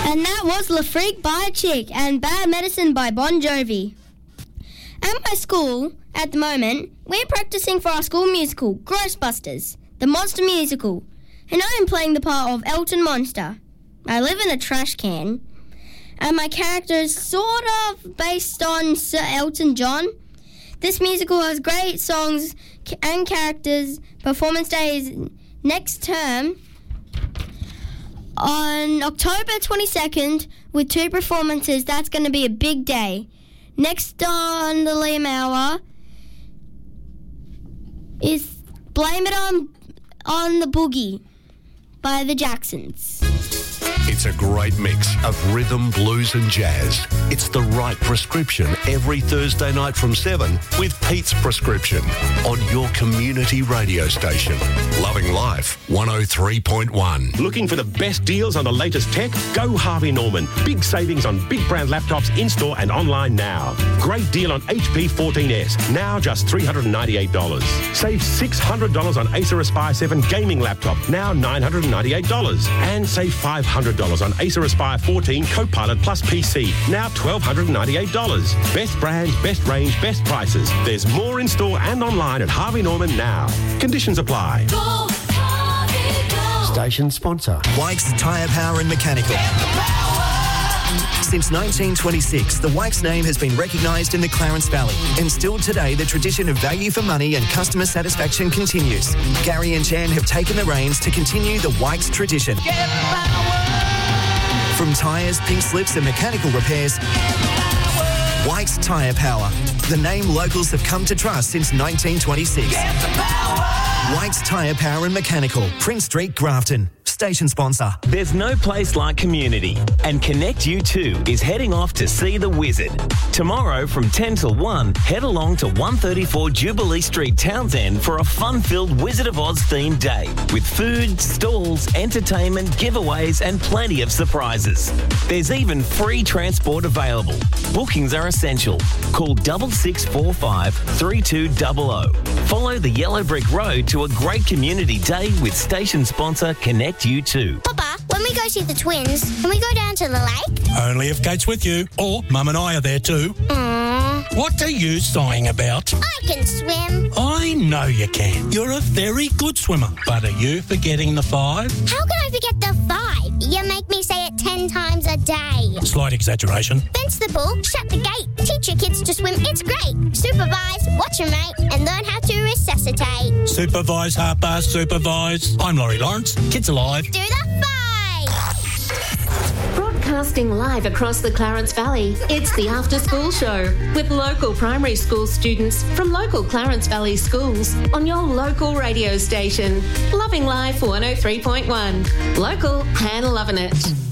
And that was La Freak by a Chick and Bad Medicine by Bon Jovi. At my school, at the moment, we're practicing for our school musical, Ghostbusters, the monster musical. And I am playing the part of Elton Monster. I live in a trash can. And my character is sort of based on Sir Elton John. This musical has great songs and characters. Performance day is next term on October 22nd with 2 performances. That's going to be a big day. Next on the Liam Hour is Blame It on the Boogie by the Jacksons. It's a great mix of rhythm, blues and jazz. It's the right prescription every Thursday night from 7 with Pete's Prescription on your community radio station. Loving Life 103.1. Looking for the best deals on the latest tech? Go Harvey Norman. Big savings on big brand laptops in-store and online now. Great deal on HP 14S, now just $398. Save $600 on Acer Aspire 7 gaming laptop, now $998. And save $500 on Acer Aspire 14 Copilot Plus PC, now $1,298. Best brands, best range, best prices. There's more in store and online at Harvey Norman now. Conditions apply. Go, Harvey, go. Station sponsor. Wykes Tyre Power and Mechanical. Since 1926, the Wykes name has been recognised in the Clarence Valley. And still today, the tradition of value for money and customer satisfaction continues. Gary and Jan have taken the reins to continue the Wykes tradition. From tyres, pink slips and mechanical repairs, Wykes Tyre Power. The name locals have come to trust since 1926. Wykes Tyre Power and Mechanical, Prince Street, Grafton. Station sponsor. There's no place like community, and Connect U2 is heading off to see the Wizard. Tomorrow from 10 till 1, head along to 134 Jubilee Street, Townsend for a fun-filled Wizard of Oz themed day with food, stalls, entertainment, giveaways and plenty of surprises. There's even free transport available. Bookings are essential. Call 6645 3200. Follow the Yellow Brick Road to a great community day with station sponsor Connect U2. Papa, when we go see the twins, can we go down to the lake? Only if Kate's with you, or Mum and I are there too. Aww. What are you sighing about? I can swim. I know you can. You're a very good swimmer. But are you forgetting the 5? How can I forget the 5? You make me say it 10 times a day. Slight exaggeration. Fence the pool, shut the gate, teach your kids to swim, it's great. Supervise, watch your mate, and learn how to resuscitate. Supervise, Harper, supervise. I'm Laurie Lawrence. Kids Alive. Do the 5! Broadcasting live across the Clarence Valley, it's the After School Show with local primary school students from local Clarence Valley schools on your local radio station. Loving Life 103.1. Local and loving it.